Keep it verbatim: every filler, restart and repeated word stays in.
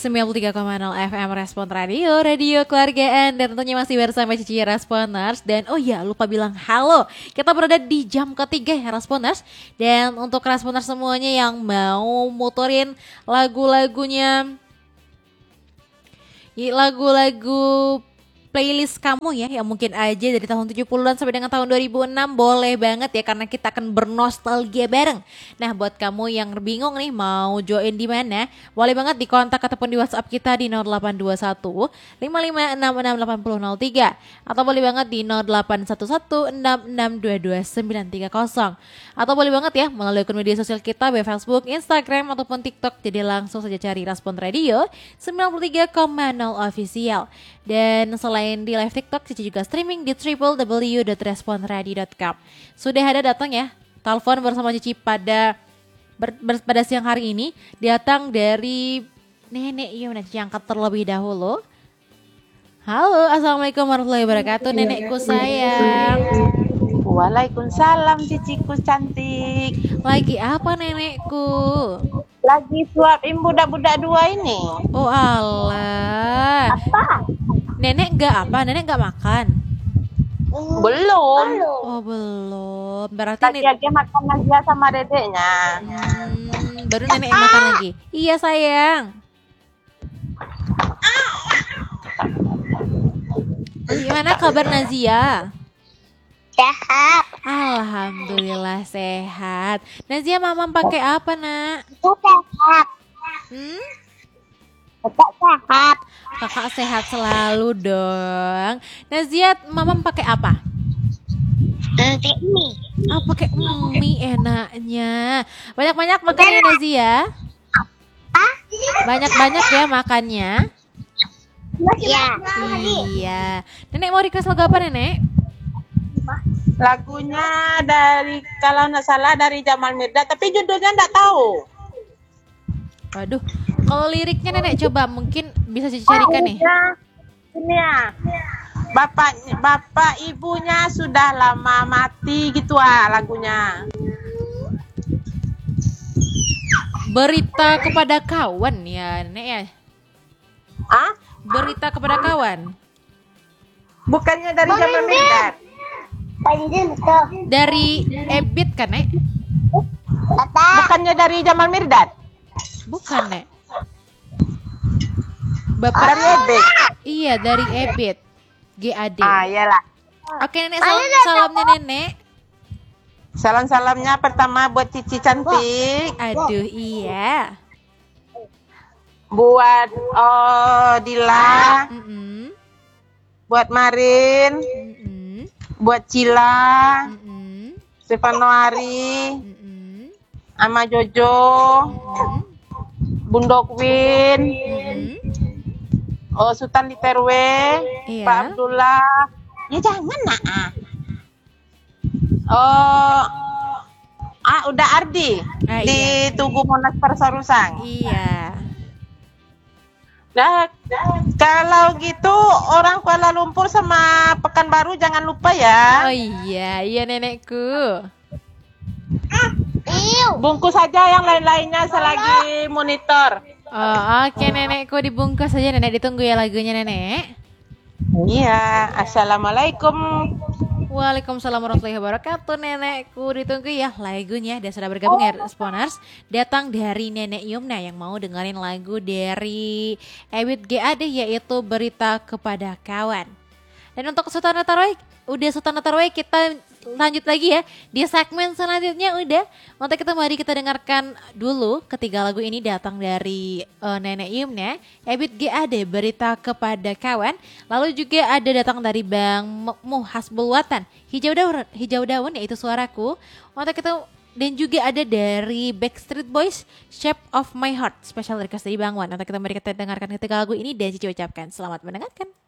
sembilan puluh tiga koma nol F M Respon Radio, radio keluargaan. Dan tentunya masih bersama Cici Responers. Dan oh ya, lupa bilang halo, kita berada di jam ketiga ya Responers. Dan untuk Responers semuanya yang mau muterin lagu-lagunya, lagu-lagu playlist kamu ya, yang mungkin aja dari tahun tujuh puluhan sampai dengan tahun dua ribu enam, boleh banget ya, karena kita akan bernostalgia bareng. Nah, buat kamu yang bingung nih mau join di mana, boleh banget di kontak ataupun di WhatsApp kita di nol delapan dua satu lima lima enam enam delapan nol nol tiga, atau boleh banget di nol delapan satu satu enam enam dua dua sembilan tiga nol, atau boleh banget ya melalui akun media sosial kita di Facebook, Instagram ataupun TikTok. Jadi langsung saja cari Respon Radio sembilan puluh tiga koma nol Official. Dan selain di live TikTok, Cici juga streaming di w w w dot respon radio dot com. Sudah ada datang ya telepon bersama Cici pada ber, ber, pada siang hari ini, datang dari Nenek Yum. Cici angkat terlebih dahulu. Halo, assalamualaikum warahmatullahi wabarakatuh, nenekku sayang. Waalaikumsalam ciciku cantik. Lagi apa nenekku? Lagi suapin budak-budak dua ini. Oh alah. Apa? Nenek enggak apa? Nenek enggak makan? Belum. Oh belum. Berarti Tadi nih aja makan aja sama dedeknya. hmm, baru nenek yang makan lagi. Iya sayang. Gimana kabar Nazia? Sehat. Alhamdulillah sehat. Nazia, mama pakai apa nak? Sehat. Hmm? Kakak sehat. Kakak sehat selalu dong. Nazia, mama pakai apa? Pakai mie. Oh, pakai mie enaknya. Banyak-banyak makannya Nazia. Banyak-banyak ya makannya. Iya. Iya. Nenek mau request lagu apa nenek? Lagunya dari, kalau nggak salah dari Jamal Mirdad, tapi judulnya nggak tahu. Waduh, kalau liriknya nenek coba mungkin bisa dicarikan nih. Ini ya. Bapak bapak ibunya sudah lama mati gitu ah lagunya. Berita kepada kawan ya nenek ya. Ah? Berita kepada kawan. Bukannya dari Jamal Mirdad. Dari Ebit kan nek? Bukannya dari Jamal Mirdad. Bukan nek. Bapak Dari Ebit. Iya dari Ebit. G A D. Ah iyalah. Oke nenek, salam salamnya nenek. Salam-salamnya pertama buat Cici cantik. Aduh iya. Buat oh Dila. Mm-mm. Buat Marin. Mm-mm. Buat Cila. Mm-mm. Stefanoari. Mm-mm. Ama Jojo. Mm-mm. Bundok Win. Mm-mm. Oh Sultan Literwe. Iya. Pak Abdullah. Ya jangan nak. Oh. Ah udah Ardi. Ah, Di iya. Tugu Monas Persarusang. Iya. Nah, kalau gitu orang Kuala Lumpur sama Pekanbaru jangan lupa ya. Oh iya, iya nenekku. Bungkus saja yang lain-lainnya selagi monitor. Oh, oke nenekku, dibungkus saja nenek, ditunggu ya lagunya nenek. Iya, assalamualaikum. Waalaikumsalam warahmatullahi wabarakatuh nenekku, ditunggu ya lagunya. Dan sudah bergabung ya Responers, datang dari Nenek Yumna yang mau dengerin lagu dari Ebit G A D, yaitu Berita Kepada Kawan. Dan untuk Sultan Tarawih, udah Sultan Tarawih, kita lanjut lagi ya di segmen selanjutnya. Udah, untuk kita mari kita dengarkan dulu ketiga lagu ini, datang dari uh, Nenek Yumna, Ebit G A D, Berita Kepada Kawan. Lalu juga ada datang dari Bang Muhasbul Watan, Hijau Daun, Hijau Daun, yaitu Suaraku. Untuk kita, dan juga ada dari Backstreet Boys, Shape of My Heart, special request dari Bang Wan. Untuk kita mari kita dengarkan ketiga lagu ini, dan Cici ucapkan selamat mendengarkan.